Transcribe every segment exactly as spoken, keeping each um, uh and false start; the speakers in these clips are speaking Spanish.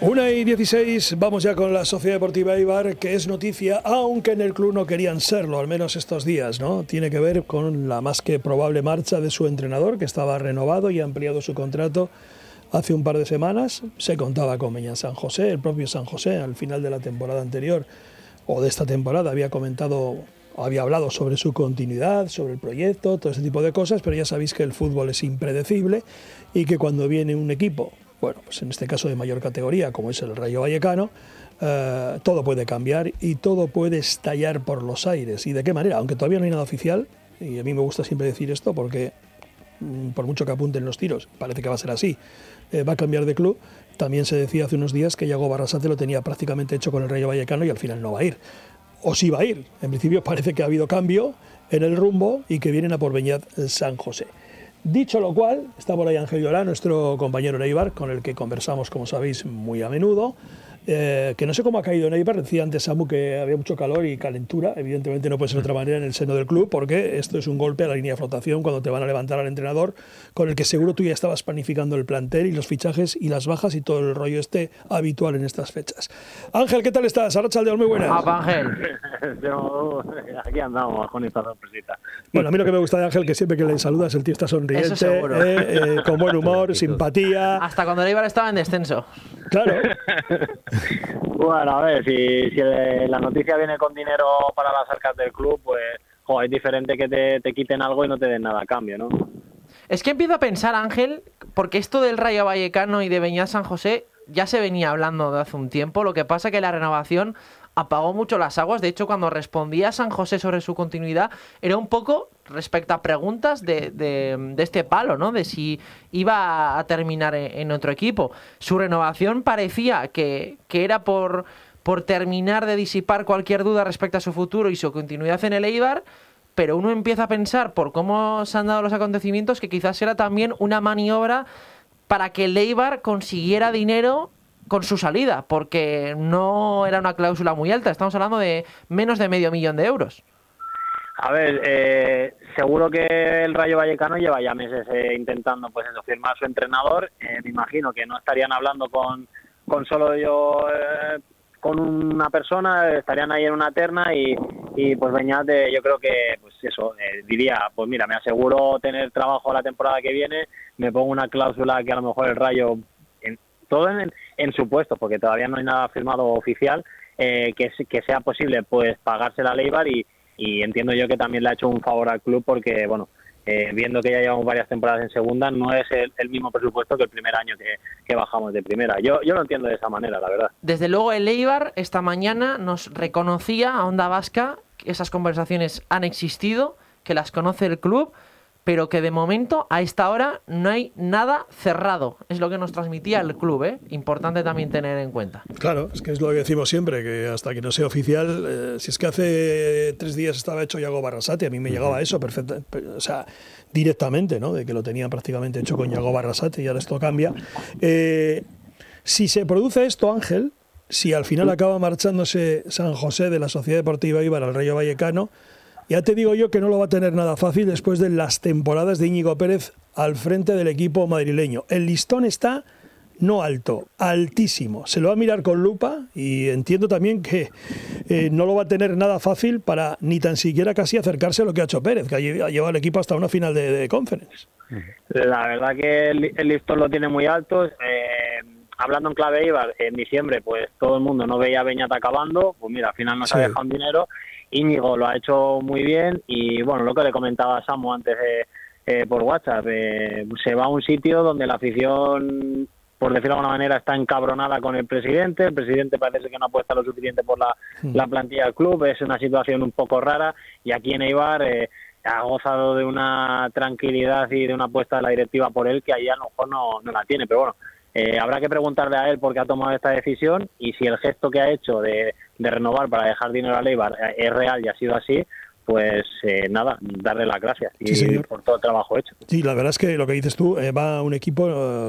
una y dieciséis, vamos ya con la Sociedad Deportiva Eibar, que es noticia, aunque en el club no querían serlo, al menos estos días, ¿no? Tiene que ver con la más que probable marcha de su entrenador, que estaba renovado y ha ampliado su contrato hace un par de semanas. Se contaba con Beñat San José, el propio San José, al final de la temporada anterior, o de esta temporada, había comentado, había hablado sobre su continuidad, sobre el proyecto, todo ese tipo de cosas, pero ya sabéis que el fútbol es impredecible y que cuando viene un equipo, bueno, pues en este caso de mayor categoría, como es el Rayo Vallecano, eh, todo puede cambiar y todo puede estallar por los aires. ¿Y de qué manera? Aunque todavía no hay nada oficial, y a mí me gusta siempre decir esto porque, por mucho que apunten los tiros, parece que va a ser así, eh, va a cambiar de club. También se decía hace unos días que Yago Barrasate lo tenía prácticamente hecho con el Rayo Vallecano y al final no va a ir. O sí va a ir. En principio parece que ha habido cambio en el rumbo y que vienen a por Beñat San José. Dicho lo cual, está por ahí Ángel Llorá, nuestro compañero en Eibar, con el que conversamos, como sabéis, muy a menudo. Eh, que no sé cómo ha caído en Eibar, decía antes Samu que había mucho calor y calentura, evidentemente no puede ser de otra manera en el seno del club, porque esto es un golpe a la línea de flotación cuando te van a levantar al entrenador, con el que seguro tú ya estabas planificando el plantel y los fichajes y las bajas y todo el rollo este habitual en estas fechas. Ángel, ¿qué tal estás? Arratsaldeon, muy buenas. Ah, Ángel. Yo, aquí andamos con esta sorpresita. Bueno, a mí lo que me gusta de Ángel, que siempre que le saludas el tío está sonriente, Eso seguro. eh, eh, con buen humor, simpatía. Hasta cuando el Eibar estaba en descenso. Claro. Bueno, a ver, si, si la noticia viene con dinero para las arcas del club, pues jo, es diferente que te, te quiten algo y no te den nada a cambio, ¿no? Es que empiezo a pensar, Ángel, porque esto del Rayo Vallecano y de Beñat San José ya se venía hablando de hace un tiempo. Lo que pasa que la renovación apagó mucho las aguas. De hecho, cuando respondía San José sobre su continuidad, era un poco respecto a preguntas de, de, de este palo, ¿no? De si iba a terminar en, en otro equipo. Su renovación parecía que, que era por, por terminar de disipar cualquier duda respecto a su futuro y su continuidad en el Eibar, pero uno empieza a pensar, por cómo se han dado los acontecimientos, que quizás era también una maniobra para que el Eibar consiguiera dinero con su salida, porque no era una cláusula muy alta. Estamos hablando de menos de medio millón de euros. A ver, eh, seguro que el Rayo Vallecano lleva ya meses eh, intentando pues eso, firmar su entrenador. Eh, me imagino que no estarían hablando con, con solo yo, eh, con una persona, estarían ahí en una terna y, y pues Beñat, eh, yo creo que pues eso, eh, diría, pues mira, me aseguro tener trabajo la temporada que viene, me pongo una cláusula que a lo mejor el Rayo, en, todo en, en su puesto, porque todavía no hay nada firmado oficial, eh, que, que sea posible pues pagársela a Eibar y Y entiendo yo que también le ha hecho un favor al club porque, bueno, eh, viendo que ya llevamos varias temporadas en segunda, no es el, el mismo presupuesto que el primer año que, que bajamos de primera. Yo, yo lo entiendo de esa manera, la verdad. Desde luego el Eibar esta mañana nos reconocía a Onda Vasca que esas conversaciones han existido, que las conoce el club, pero que de momento, a esta hora, no hay nada cerrado. Es lo que nos transmitía el club, ¿eh? Importante también tener en cuenta. Claro, es que es lo que decimos siempre, que hasta que no sea oficial, eh, si es que hace tres días estaba hecho Yago Barrasate, a mí me llegaba eso perfecta, o sea, directamente, ¿no? De que lo tenían prácticamente hecho con Yago Barrasate y ahora esto cambia. Eh, si se produce esto, Ángel, si al final acaba marchándose San José de la Sociedad Deportiva Eibar al Rayo Vallecano, ya te digo yo que no lo va a tener nada fácil después de las temporadas de Íñigo Pérez al frente del equipo madrileño. El listón está no alto, altísimo. Se lo va a mirar con lupa y entiendo también que eh, no lo va a tener nada fácil para ni tan siquiera casi acercarse a lo que ha hecho Pérez, que ha llevado al equipo hasta una final de, de Conference. La verdad que el, el listón lo tiene muy alto. Eh, hablando en clave Eibar, en diciembre pues todo el mundo no veía a Beñat acabando, pues mira, al final nos sí. ha dejado un dinero. Íñigo lo ha hecho muy bien y bueno, lo que le comentaba a Samu antes eh, eh, por WhatsApp, eh, se va a un sitio donde la afición, por decirlo de alguna manera, está encabronada con el presidente, el presidente parece que no apuesta lo suficiente por la, sí. la plantilla del club, es una situación un poco rara y aquí en Eibar eh, ha gozado de una tranquilidad y de una apuesta de la directiva por él que ahí a lo mejor no, no la tiene, pero bueno, Eh, habrá que preguntarle a él por qué ha tomado esta decisión y si el gesto que ha hecho de, de renovar para dejar dinero a Eibar es real y ha sido así, pues eh, nada, darle las gracias y sí, por todo el trabajo hecho. Sí, la verdad es que lo que dices tú, eh, va a un equipo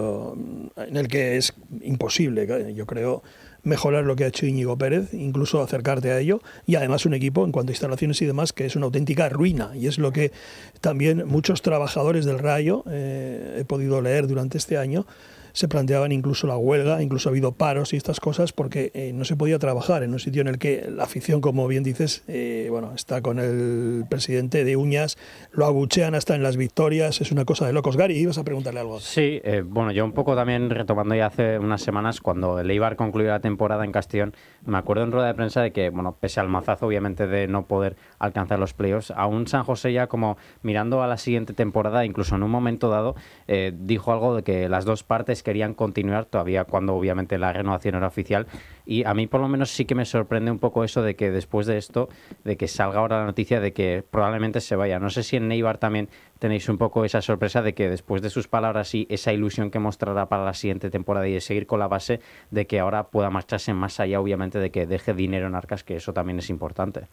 eh, en el que es imposible, yo creo, mejorar lo que ha hecho Íñigo Pérez, incluso acercarte a ello, y además un equipo en cuanto a instalaciones y demás que es una auténtica ruina, y es lo que también muchos trabajadores del Rayo, eh, he podido leer durante este año, se planteaban incluso la huelga, incluso ha habido paros y estas cosas porque eh, no se podía trabajar en un sitio en el que la afición, como bien dices, eh, bueno, está con el presidente de uñas, lo abuchean hasta en las victorias, es una cosa de locos. Gary, ibas a preguntarle algo. Sí, eh, bueno, yo un poco también retomando ya hace unas semanas, cuando el Eibar concluyó la temporada en Castellón, me acuerdo en rueda de prensa de que, bueno, pese al mazazo obviamente de no poder alcanzar los playoffs, aún San José ya como mirando a la siguiente temporada, incluso en un momento dado, eh, dijo algo de que las dos partes querían continuar todavía cuando obviamente la renovación era oficial, y a mí por lo menos sí que me sorprende un poco eso de que después de esto, de que salga ahora la noticia de que probablemente se vaya. No sé si en Eibar también tenéis un poco esa sorpresa de que después de sus palabras y esa ilusión que mostrará para la siguiente temporada y de seguir con la base de que ahora pueda marcharse más allá, obviamente, de que deje dinero en arcas, que eso también es importante.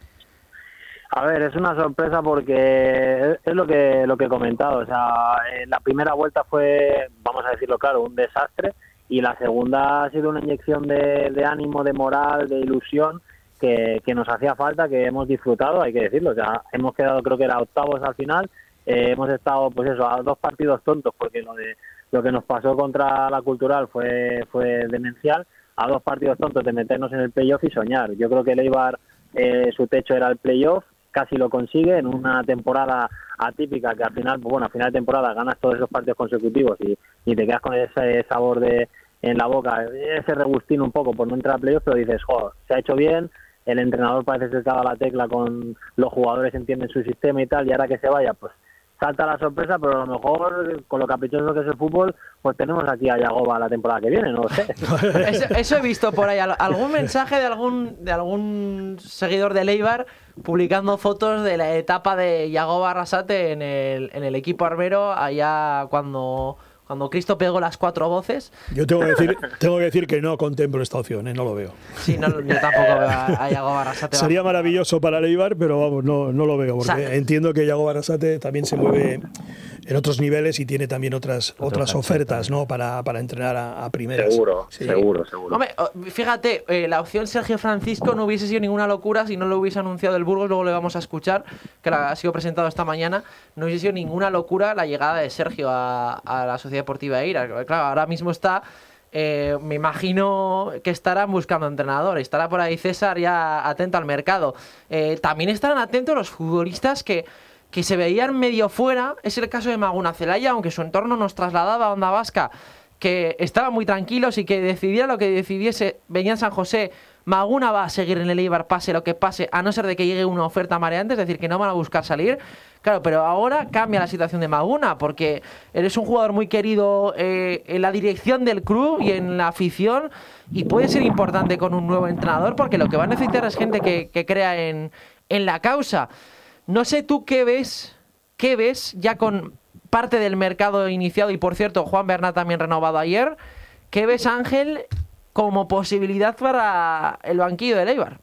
A ver, es una sorpresa porque es lo que lo que he comentado. O sea, la primera vuelta fue, vamos a decirlo claro, un desastre, y la segunda ha sido una inyección de, de ánimo, de moral, de ilusión que, que nos hacía falta, que hemos disfrutado, hay que decirlo. O sea, hemos quedado, creo que era octavos al final, eh, hemos estado, pues eso, a dos partidos tontos, porque lo de lo que nos pasó contra la Cultural fue fue demencial, a dos partidos tontos de meternos en el playoff y soñar. Yo creo que el Eibar, eh, su techo era el playoff, casi lo consigue en una temporada atípica, que al final, pues bueno, a final de temporada ganas todos esos partidos consecutivos y, y te quedas con ese sabor de en la boca, ese regustín un poco por no entrar a playoff, pero dices, joder, se ha hecho bien, el entrenador parece que se ha dado la tecla con los jugadores, entienden su sistema y tal, y ahora que se vaya, pues salta la sorpresa, pero a lo mejor con lo caprichoso que es el fútbol, pues tenemos aquí a Yagoba la temporada que viene, no lo sé. Eso, eso he visto por ahí, algún mensaje de algún de algún seguidor del Eibar publicando fotos de la etapa de Yagoba Arrasate en el, en el equipo arbero, allá cuando... Cuando Cristo pegó las cuatro voces. Yo tengo que decir, tengo que, decir que no contemplo esta opción, ¿eh? No lo veo. Sí, no, yo tampoco veo a, a Yagoba Arrasate. Sería maravilloso para el Eibar, pero vamos, no, no lo veo, porque o sea, entiendo que Yagoba Arrasate también se mueve en otros niveles y tiene también otras otras ofertas, ¿no? Para, para entrenar a, a primeras. Seguro, sí. seguro, seguro. Hombre, fíjate, eh, la opción Sergio Francisco no hubiese sido ninguna locura si no lo hubiese anunciado el Burgos, luego le vamos a escuchar, que ha sido presentado esta mañana. No hubiese sido ninguna locura la llegada de Sergio a, a la Sociedad Deportiva Eibar. Claro, ahora mismo está, eh, me imagino que estarán buscando entrenador, estará por ahí César ya atento al mercado. Eh, también estarán atentos los futbolistas que que se veían medio fuera. Es el caso de Maguna Celaya, aunque su entorno nos trasladaba a Onda Vasca, que estaban muy tranquilos y que decidiera lo que decidiese venía San José. Maguna va a seguir en el Eibar pase lo que pase, a no ser de que llegue una oferta mareante, es decir, que no van a buscar salir. Claro, pero ahora cambia la situación de Maguna, porque eres un jugador muy querido eh, en la dirección del club y en la afición, y puede ser importante con un nuevo entrenador, porque lo que va a necesitar es gente que, que crea en, en la causa. No sé tú qué ves, qué ves ya con parte del mercado iniciado, y por cierto, Juan Bernat también renovado ayer. ¿Qué ves, Ángel, como posibilidad para el banquillo del Eibar?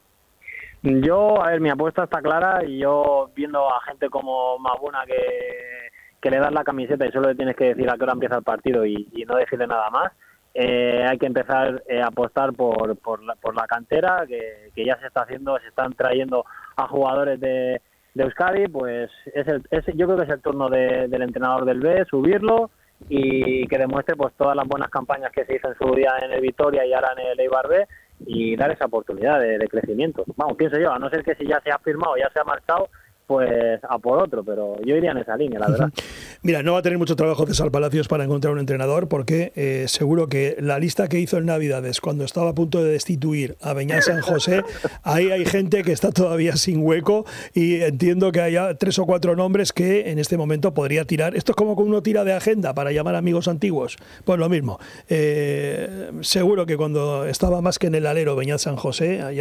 Yo, a ver, mi apuesta está clara, y yo viendo a gente como Maguna que, que le das la camiseta y solo le tienes que decir a qué hora empieza el partido y, y no decirle nada más, eh, hay que empezar eh, a apostar por, por, la, por la cantera, que, que ya se está haciendo, se están trayendo a jugadores de de Euskadi, pues es el, es, yo creo que es el turno de, del entrenador del B, subirlo y que demuestre pues todas las buenas campañas que se hizo en su día en el Vitoria y ahora en el Eibar B, y dar esa oportunidad de, de crecimiento. Vamos, pienso yo, a no ser que si ya se ha firmado, ya se ha marchado, pues a por otro, pero yo iría en esa línea, la verdad. Mira, no va a tener mucho trabajo César Palacios para encontrar un entrenador, porque eh, seguro que la lista que hizo en Navidades, cuando estaba a punto de destituir a Beñat San José, ahí hay gente que está todavía sin hueco, y entiendo que haya tres o cuatro nombres que en este momento podría tirar. Esto es como que uno tira de agenda para llamar amigos antiguos. Pues lo mismo. Eh, seguro que cuando estaba más que en el alero Beñat San José,